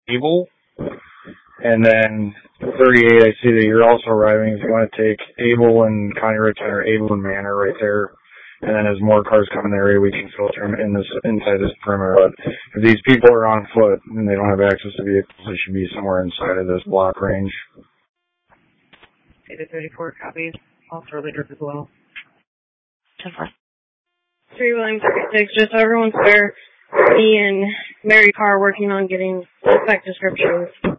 Able. And then 38, I see that you're also arriving. If you want to take Able and Connie Richard or Able and Manor right there. And then as more cars come in the area, we can filter them inside this perimeter. But if these people are on foot and they don't have access to vehicles, they should be somewhere inside of this block range. Data 34 copies. I'll throw the drip as well. 10-4. 3 William 36, just so everyone's fair. Me and Mary Carr working on getting spec descriptions